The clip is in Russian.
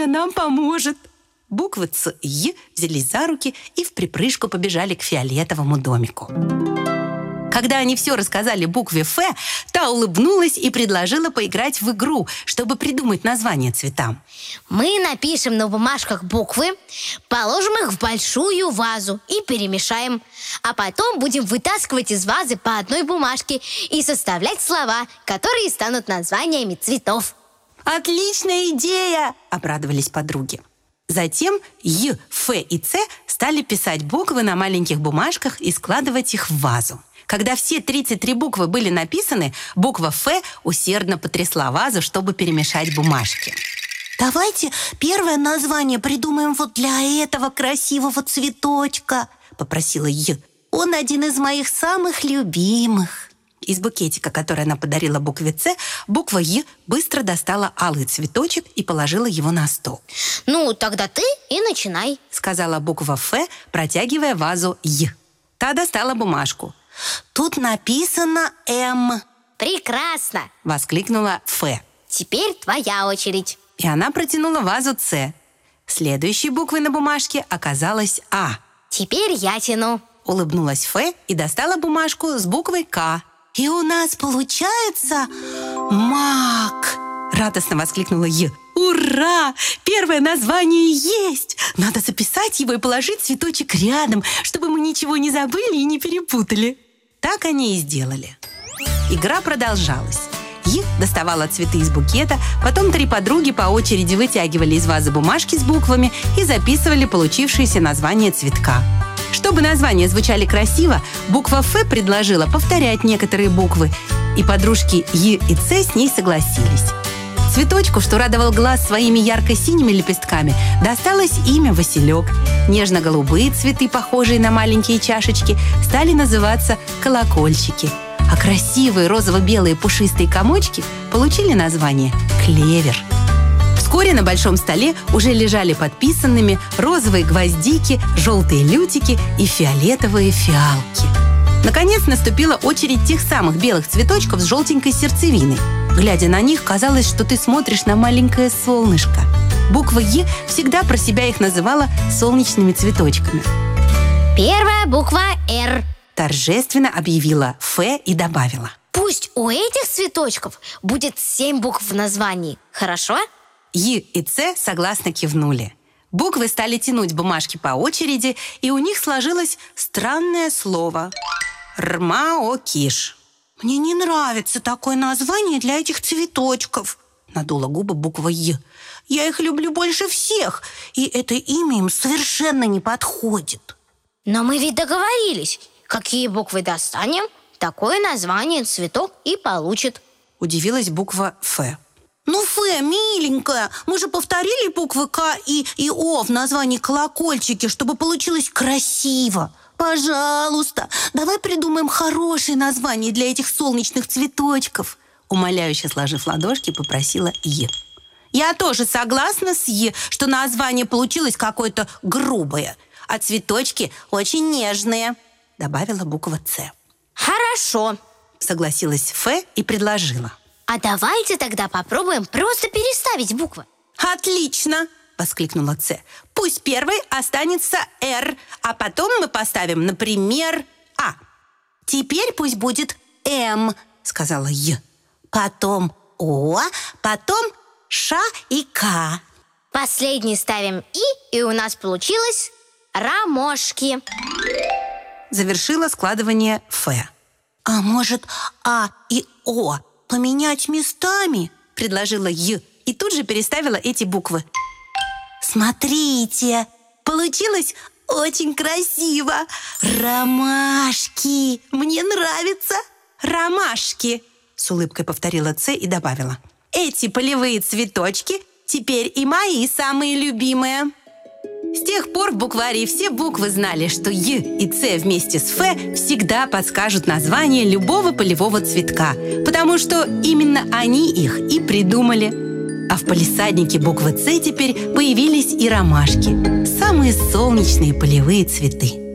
нам поможет». Буквы Ц и Й взялись за руки и вприпрыжку побежали к фиолетовому домику. Когда они все рассказали букве Ф, та улыбнулась и предложила поиграть в игру, чтобы придумать название цветам. Мы напишем на бумажках буквы, положим их в большую вазу и перемешаем. А потом будем вытаскивать из вазы по одной бумажке и составлять слова, которые станут названиями цветов. «Отличная идея!» – обрадовались подруги. Затем Й, Ф и Ц стали писать буквы на маленьких бумажках и складывать их в вазу. Когда все 33 буквы были написаны, буква Ф усердно потрясла вазу, чтобы перемешать бумажки. «Давайте первое название придумаем вот для этого красивого цветочка», — попросила Й. «Он один из моих самых любимых». Из букетика, который она подарила букве Ц, буква Й быстро достала алый цветочек и положила его на стол. «Ну, тогда ты и начинай», — сказала буква Ф, протягивая вазу Й. Та достала бумажку. «Тут написано М». «Прекрасно!» — воскликнула Ф. «Теперь твоя очередь». И она протянула вазу Ц. Следующей буквой на бумажке оказалась А. «Теперь я тяну», — улыбнулась Ф и достала бумажку с буквой К. «И у нас получается мак!» — радостно воскликнула Й. «Ура! Первое название есть! Надо записать его и положить цветочек рядом, чтобы мы ничего не забыли и не перепутали». Так они и сделали. Игра продолжалась. Й доставала цветы из букета, потом 3 подруги по очереди вытягивали из вазы бумажки с буквами и записывали получившееся название цветка. Чтобы названия звучали красиво, буква Ф предложила повторять некоторые буквы, и подружки Й и Ц с ней согласились. Цветочку, что радовал глаз своими ярко-синими лепестками, досталось имя Василек. Нежно-голубые цветы, похожие на маленькие чашечки, стали называться колокольчики. А красивые розово-белые пушистые комочки получили название клевер. Вскоре на большом столе уже лежали подписанными розовые гвоздики, желтые лютики и фиолетовые фиалки. Наконец наступила очередь тех самых белых цветочков с желтенькой сердцевиной. Глядя на них, казалось, что ты смотришь на маленькое солнышко. Буква Е всегда про себя их называла солнечными цветочками. «Первая буква Р», — торжественно объявила Ф и добавила. «Пусть у этих цветочков будет 7 букв в названии, хорошо?» Й и Ц согласно кивнули. Буквы стали тянуть бумажки по очереди, и у них сложилось странное слово — рмаокиш. «Мне не нравится такое название для этих цветочков», — надула губы буква Й. «Я их люблю больше всех, и это имя им совершенно не подходит». «Но мы ведь договорились, какие буквы достанем, такое название цветок и получит», — удивилась буква Ф. «Ну, Ф, миленькая, мы же повторили буквы К и О в названии колокольчики, чтобы получилось красиво. Пожалуйста, давай придумаем хорошее название для этих солнечных цветочков», умоляюще сложив ладошки, попросила Е. «Я тоже согласна с Е, что название получилось какое-то грубое, а цветочки очень нежные», добавила буква Ц. «Хорошо», согласилась Ф и предложила. «А давайте тогда попробуем просто переставить буквы». «Отлично!» — воскликнула Ц. «Пусть первой останется Р, а потом мы поставим, например, А. Теперь пусть будет М», — сказала Й. «Потом О, потом Ш и К». Последний ставим И у нас получилось ромашки. Завершила складывание Ф. «А может, А и О поменять местами?» — предложила Й и тут же переставила эти буквы. «Смотрите, получилось очень красиво! Ромашки! Мне нравится!» «Ромашки!» — с улыбкой повторила Ц и добавила. «Эти полевые цветочки теперь и мои самые любимые». С тех пор в букварии все буквы знали, что Й и Ц вместе с Ф всегда подскажут название любого полевого цветка, потому что именно они их и придумали. А в палисаднике буквы Ц теперь появились и ромашки, самые солнечные полевые цветы.